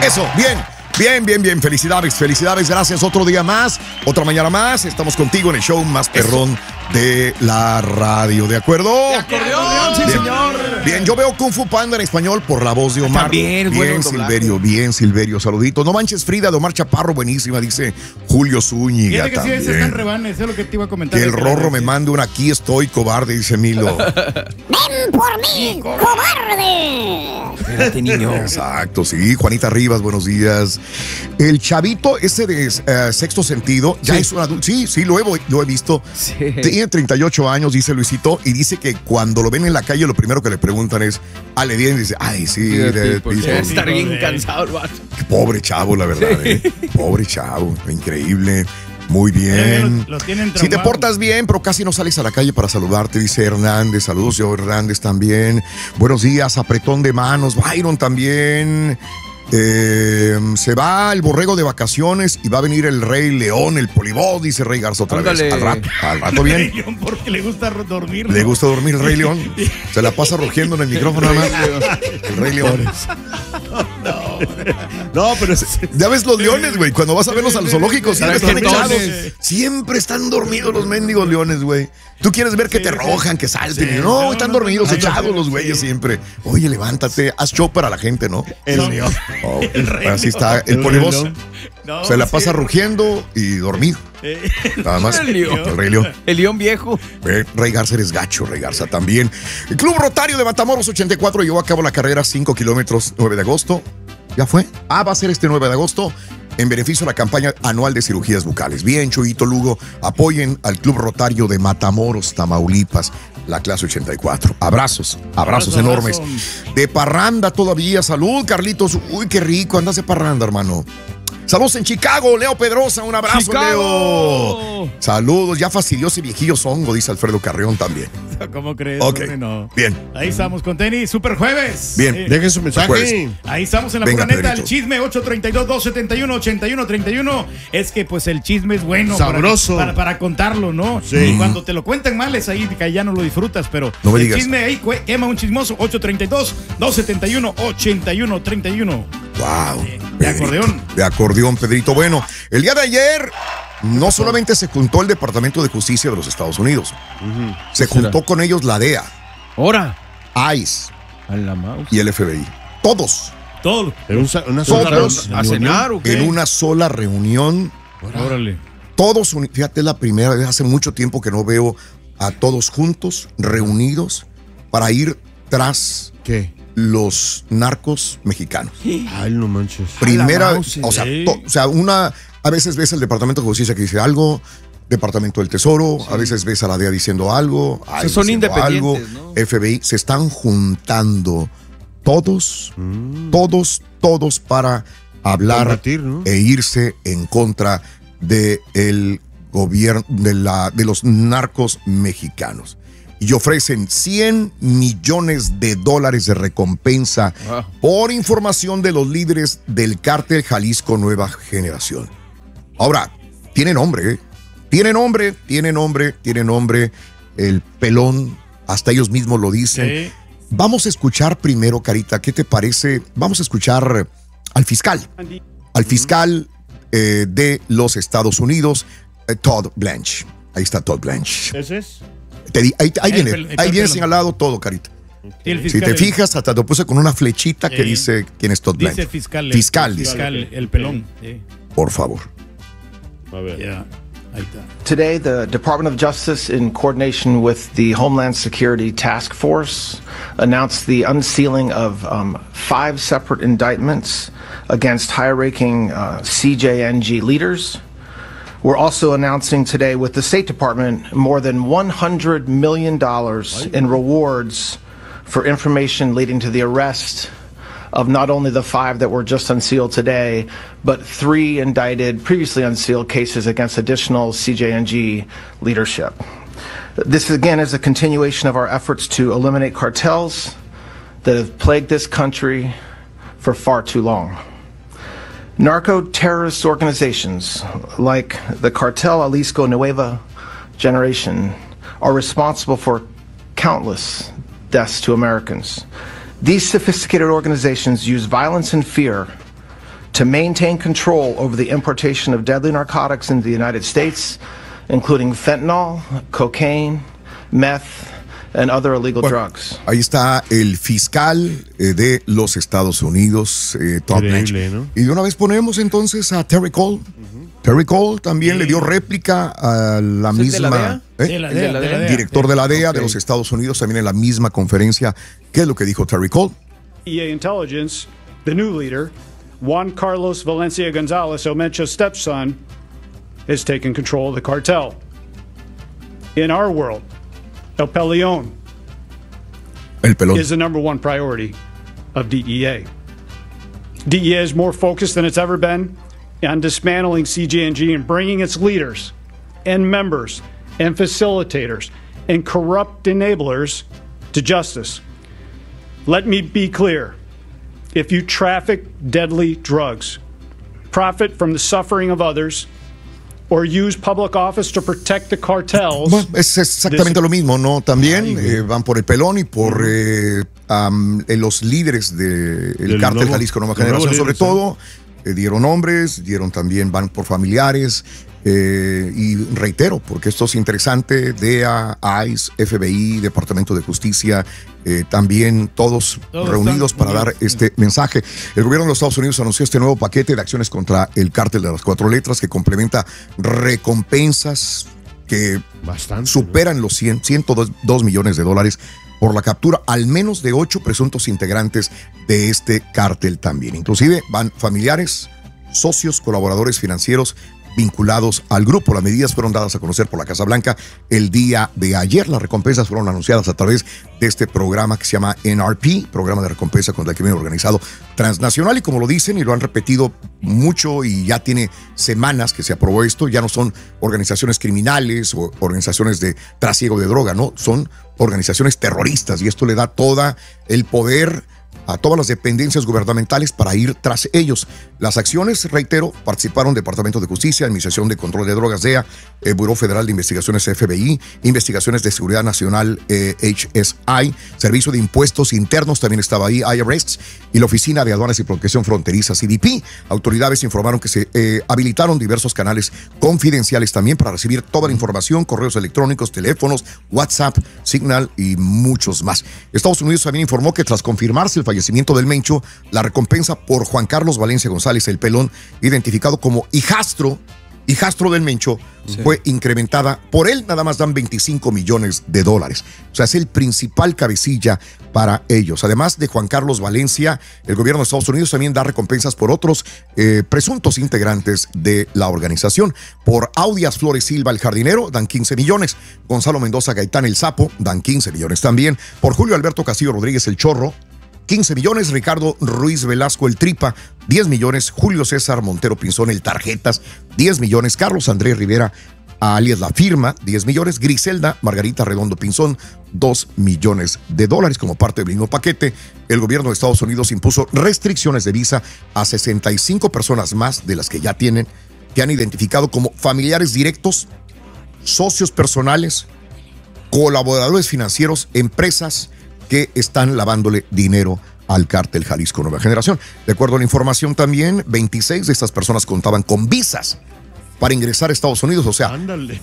Eso, bien. Bien. Felicidades. Gracias. Otro día más, otra mañana más. Estamos contigo en el show más perrón de la radio. ¿De acuerdo? ¡De acordeón, sí, señor! Bien, yo veo Kung Fu Panda en español por la voz de Omar. También, bien, Silverio. Saluditos. No manches, Frida, de Omar Chaparro, buenísima, dice Julio Zúñiga. Fíjate que sí, ese está en rebanes, es lo que te iba a comentar. Que el Rorro me mande un aquí estoy, cobarde, dice Milo. ¡Ven por mí, cobarde! Espérate, niño. Exacto, sí. Juanita Rivas, buenos días. El chavito ese de Sexto Sentido, ya es un adulto. Sí, lo he visto. Sí. Tiene 38 años, dice Luisito, y dice que cuando lo ven en la calle, lo primero que le preguntan es, le viene y dice, ay, sí. Estar bien cansado el vato. Pobre chavo, la verdad, Pobre chavo, increíble. Muy bien. Lo tienen si te traumado. portas bien, pero casi no sales a la calle para saludarte, dice Hernández. Saludos, yo Hernández también. Buenos días, apretón de manos. Byron también. Se va el borrego de vacaciones y va a venir el Rey León, el Polibó, dice Rey Garza otra vez. Al rato bien. Rey León, porque le gusta dormir. Le gusta dormir el Rey León. Se la pasa rugiendo en el micrófono nada más. El Rey León. No, pero ya ves los leones, güey. Cuando vas a verlos a los zoológicos, siempre están echados. Siempre están dormidos los mendigos leones, güey. Tú quieres ver que te rojan, que salten. Sí. No, están dormidos, echados los sí. güeyes siempre. Oye, levántate, haz show para la gente, ¿no? el león. Oh, así está. El Polibos se la pasa rugiendo y dormido. Nada más. El León. El Rey León. El León viejo. Rey Garza eres gacho, Rey Garza también. El Club Rotario de Matamoros 84 llevó a cabo la carrera 5 kilómetros 9 de agosto. ¿Ya fue? Va a ser este 9 de agosto en beneficio de la campaña anual de cirugías bucales. Bien, Chuyito Lugo, apoyen al Club Rotario de Matamoros, Tamaulipas, la clase 84. Abrazos enormes. De parranda todavía, salud, Carlitos. Uy, qué rico, andas de parranda, hermano. Saludos en Chicago, Leo Pedrosa, un abrazo, ¡Chicago! Leo. Saludos, ya fastidioso y viejillo zongo, dice Alfredo Carrión también. ¿Cómo crees? Ok, hombre? No. bien. Ahí estamos con tenis, Super Jueves. Bien. Dejen su mensaje. Recuerdes. Ahí estamos en la Venga, pura neta, el Pedrito. chisme 832-271-8131. Es que pues el chisme es bueno. Sabroso. Para contarlo, ¿no? Sí. Y cuando te lo cuentan mal es ahí que ya no lo disfrutas, pero No me el digas. chisme ahí quema un chismoso 832-271-8131. Wow. De acordeón. De acordeón, Pedrito. Bueno, el día de ayer no solamente se juntó el Departamento de Justicia de los Estados Unidos, se juntó con ellos la DEA, Ahora. ICE A la mouse. y el FBI. Todos Todo. En una sola Todos ¿A cenar o qué? en una sola reunión. Órale. Todos, fíjate, es la primera vez, hace mucho tiempo que no veo a todos juntos, reunidos, para ir tras ¿Qué? los narcos mexicanos. Ay, no manches. Primera, mouse, o sea, a veces ves el Departamento de Justicia que dice algo, Departamento del Tesoro, a veces ves a la DEA diciendo algo, sea, son diciendo algo, independientes, ¿no? FBI, se están juntando todos para hablar Combatir, ¿no? e irse en contra de el gobierno, de los narcos mexicanos. Y ofrecen $100 millones de recompensa Wow. por información de los líderes del cártel Jalisco Nueva Generación. Ahora, tiene nombre, ¿eh? Tiene nombre. El pelón, hasta ellos mismos lo dicen. Sí. Vamos a escuchar primero, Carita, ¿qué te parece? Vamos a escuchar al fiscal de los Estados Unidos, Todd Blanche. Ahí está Todd Blanche. ¿Ese es? Ahí viene pelón. señalado todo, Carita. Y el Si fiscal, te fijas, hasta te puse con una flechita que dice quién es Todd Blanche. dice fiscal. Fiscal, dice. El pelón. Sí. Por favor. A ver. Ya. Ahí está. Today, the Department of Justice, in coordination with the Homeland Security Task Force, announced the unsealing of 5 separate indictments against high-ranking CJNG leaders. We're also announcing today with the State Department more than $100 million in rewards for information leading to the arrest of not only the 5 that were just unsealed today, but 3 indicted, previously unsealed cases against additional CJNG leadership. This, again, is a continuation of our efforts to eliminate cartels that have plagued this country for far too long. Narco-terrorist organizations like the Cartel Jalisco Nueva Generation are responsible for countless deaths to Americans. These sophisticated organizations use violence and fear to maintain control over the importation of deadly narcotics into the United States, including fentanyl, cocaine, meth, and other illegal drugs. Ahí está el fiscal de los Estados Unidos, Todd Blanche. ¿No? Y de una vez ponemos entonces a Terry Cole. Terry Cole también le dio réplica a la ¿Es misma... de la DEA? De la DEA, de la DEA. Director de la DEA de los Estados Unidos, también en la misma conferencia. ¿Qué es lo que dijo Terry Cole? EA Intelligence, the new leader, Juan Carlos Valencia Gonzalez, Omencho's stepson, has taken control of the cartel. In our world, El Peleón El pelón. is the number one priority of DEA. DEA is more focused than it's ever been on dismantling CJNG and bringing its leaders and members and facilitators and corrupt enablers to justice. Let me be clear. If you traffic deadly drugs, profit from the suffering of others, or use public office to protect the cartels. Bueno, es exactamente lo mismo, ¿no? También van por el pelón y por los líderes del cártel nuevo- Jalisco Nueva los Generación, nuevos sobre líderes, todo. Dieron nombres, dieron también, van por familiares. Y reitero, porque esto es interesante, DEA, ICE, FBI, Departamento de Justicia, también todos reunidos para dar este mensaje. El gobierno de los Estados Unidos anunció este nuevo paquete de acciones contra el cártel de las 4 letras que complementa recompensas que Bastante. superan los 102 millones de dólares por la captura al menos de 8 presuntos integrantes de este cártel también. Inclusive van familiares, socios, colaboradores financieros vinculados al grupo. Las medidas fueron dadas a conocer por la Casa Blanca el día de ayer. Las recompensas fueron anunciadas a través de este programa que se llama NRP, Programa de Recompensa contra el Crimen Organizado Transnacional. Y como lo dicen y lo han repetido mucho y ya tiene semanas que se aprobó esto, ya no son organizaciones criminales o organizaciones de trasiego de droga, no, son organizaciones terroristas y esto le da todo el poder a todas las dependencias gubernamentales para ir tras ellos. Las acciones, reitero, participaron Departamento de Justicia, Administración de Control de Drogas, DEA, Buró Federal de Investigaciones, FBI, Investigaciones de Seguridad Nacional, HSI, Servicio de Impuestos Internos, también estaba ahí, IRS, y la Oficina de Aduanas y Protección Fronteriza, CBP. Autoridades informaron que se habilitaron diversos canales confidenciales también para recibir toda la información, correos electrónicos, teléfonos, WhatsApp, Signal y muchos más. Estados Unidos también informó que tras confirmarse el fallecimiento del Mencho, la recompensa por Juan Carlos Valencia González, el Pelón, identificado como hijastro del Mencho, fue incrementada. Por él nada más dan 25 millones de dólares. O sea, es el principal cabecilla para ellos. Además de Juan Carlos Valencia, el gobierno de Estados Unidos también da recompensas por otros presuntos integrantes de la organización. Por Audias Flores Silva, el jardinero, dan 15 millones. Gonzalo Mendoza Gaitán, el Sapo, dan 15 millones también. Por Julio Alberto Castillo Rodríguez, el Chorro, 15 millones, Ricardo Ruiz Velasco, el Tripa, 10 millones, Julio César Montero Pinzón, el Tarjetas, 10 millones, Carlos Andrés Rivera, alias La Firma, 10 millones, Griselda Margarita Redondo Pinzón, 2 millones de dólares. Como parte del mismo paquete, el gobierno de Estados Unidos impuso restricciones de visa a 65 personas más de las que ya tienen, que han identificado como familiares directos, socios personales, colaboradores financieros, empresas que están lavándole dinero al cártel Jalisco Nueva Generación. De acuerdo a la información también, 26 de estas personas contaban con visas para ingresar a Estados Unidos. O sea, Ándale.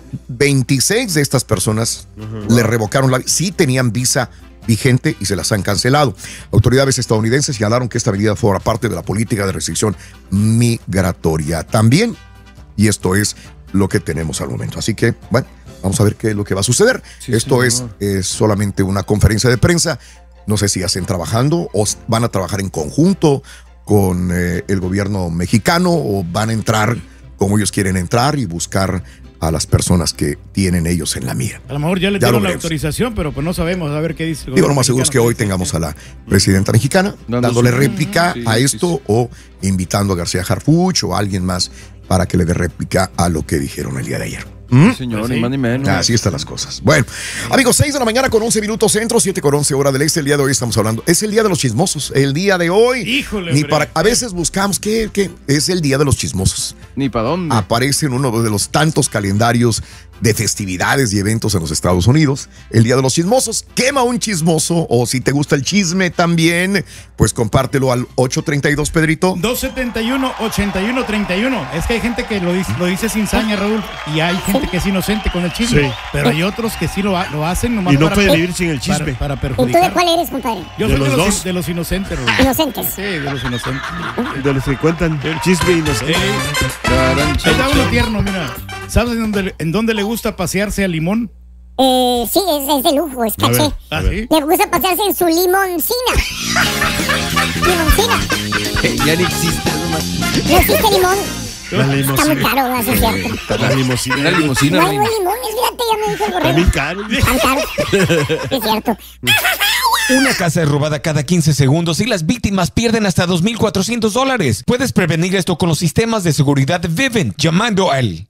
26 de estas personas le revocaron la visa. Sí tenían visa vigente y se las han cancelado. Autoridades estadounidenses señalaron que esta medida forma parte de la política de restricción migratoria también. Y esto es lo que tenemos al momento. Así que, bueno, vamos a ver qué es lo que va a suceder. Sí, Esto señor. es solamente una conferencia de prensa. No sé si ya estén trabajando o van a trabajar en conjunto con el gobierno mexicano o van a entrar como ellos quieren entrar y buscar a las personas que tienen ellos en la mira. A lo mejor ya le Ya lo dieron la veremos. autorización, pero pues no sabemos. A ver qué dice. el Digo, lo gobierno más seguro es que mexicano. hoy tengamos a la presidenta mexicana Dando dándole su- réplica Sí, a sí, esto sí. o invitando a García Harfuch o a alguien más para que le dé réplica a lo que dijeron el día de ayer. Señor, Pues ni sí. más ni menos. Así están las cosas. Bueno, amigos, 6 de la mañana con 11 minutos centro, 7 con 11 hora del este. El día de hoy estamos hablando. Es el día de los chismosos. El día de hoy. Híjole, Ni hombre. para, a veces buscamos ¿qué? Es el día de los chismosos. Ni para dónde. Aparece en uno de los tantos calendarios de festividades y eventos en los Estados Unidos. El Día de los Chismosos. Quema un chismoso, o si te gusta el chisme también, pues compártelo al 832, Pedrito. 271-8131. Es que hay gente que lo dice sin saña, Raúl, y hay gente que es inocente con el chisme. Sí. Pero hay otros que sí lo hacen nomás y no puede vivir sin el chisme. Para perjudicar. ¿Y tú de cuál eres, compadre? Yo soy de los inocentes, Raúl. ¿Inocentes? Sí, de los inocentes. De los que cuentan el chisme inocente. Está uno tierno, mira. ¿Sabes en dónde le gusta pasearse a Limón? Sí, es de lujo, es caché. ¿Ah, sí? Le gusta pasearse en su limoncina. Limoncina. Ya no existe. ¿No existe limón? La limusina. Está muy caro, ¿no? Es cierto. La limusina. La limusina. No hay limones, fíjate, ya me dijo el borrego. También caro. Tan caro. Es cierto. Una casa es robada cada 15 segundos y las víctimas pierden hasta $2,400. Puedes prevenir esto con los sistemas de seguridad de Vivint llamando al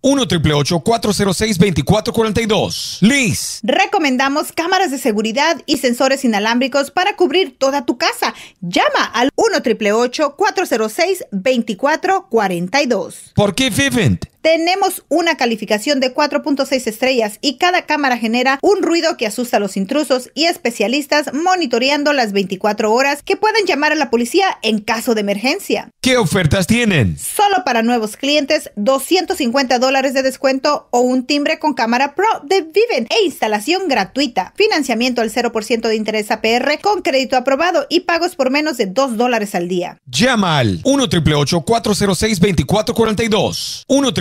1-888-406-2442. Liz. Recomendamos cámaras de seguridad y sensores inalámbricos para cubrir toda tu casa. Llama al 1-888-406-2442. ¿Por qué Vivint? Tenemos una calificación de 4.6 estrellas y cada cámara genera un ruido que asusta a los intrusos y especialistas monitoreando las 24 horas que pueden llamar a la policía en caso de emergencia. ¿Qué ofertas tienen? Solo para nuevos clientes, $250 de descuento o un timbre con cámara Pro de Vivint e instalación gratuita. Financiamiento al 0% de interés APR con crédito aprobado y pagos por menos de $2 al día. Llama al 1-888-406-2442.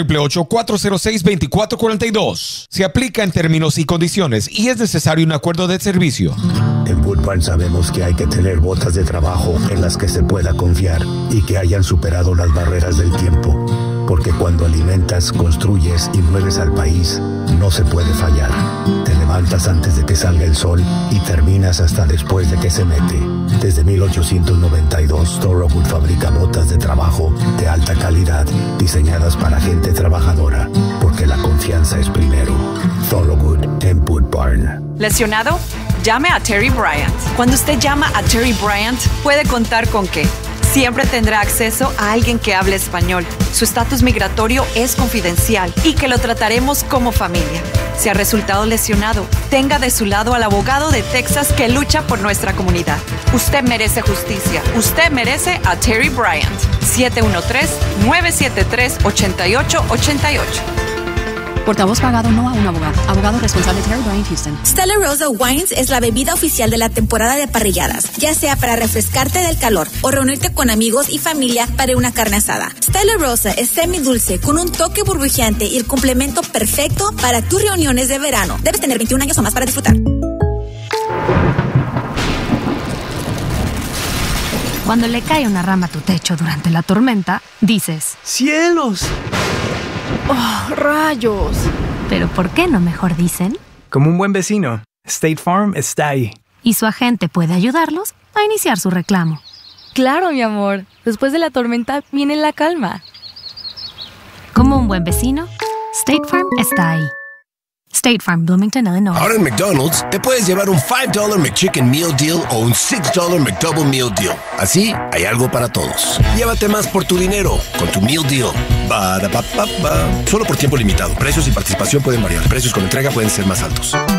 1-888-406-2442. Se aplica en términos y condiciones y es necesario un acuerdo de servicio. En Boot Barn sabemos que hay que tener botas de trabajo en las que se pueda confiar y que hayan superado las barreras del tiempo. Porque cuando alimentas, construyes y mueves al país, no se puede fallar. Te levantas antes de que salga el sol y terminas hasta después de que se mete. Desde 1892, Thorogood fabrica botas de trabajo de alta calidad, diseñadas para gente trabajadora, porque la confianza es primero. Thorogood en Boot Barn. ¿Lesionado? Llame a Terry Bryant. Cuando usted llama a Terry Bryant, puede contar con que siempre tendrá acceso a alguien que hable español. Su estatus migratorio es confidencial y que lo trataremos como familia. Si ha resultado lesionado, tenga de su lado al abogado de Texas que lucha por nuestra comunidad. Usted merece justicia. Usted merece a Terry Bryant. 713-973-8888. Portavoz pagado no a un abogado. Abogado responsable Terry Bryant Houston. Stella Rosa Wines es la bebida oficial de la temporada de parrilladas, ya sea para refrescarte del calor o reunirte con amigos y familia para una carne asada. Stella Rosa es semidulce con un toque burbujeante y el complemento perfecto para tus reuniones de verano. Debes tener 21 años o más para disfrutar. Cuando le cae una rama a tu techo durante la tormenta, dices: ¡cielos! ¡Oh, rayos! Pero ¿por qué no mejor dicen? Como un buen vecino, State Farm está ahí. Y su agente puede ayudarlos a iniciar su reclamo. Claro, mi amor. Después de la tormenta viene la calma. Como un buen vecino, State Farm está ahí. State Farm, Bloomington, Illinois. Ahora en McDonald's te puedes llevar un $5 McChicken Meal Deal o un $6 McDouble Meal Deal. Así hay algo para todos. Llévate más por tu dinero con tu Meal Deal. Ba-da-ba-ba-ba. Solo por tiempo limitado. Precios y participación pueden variar. Precios con entrega pueden ser más altos.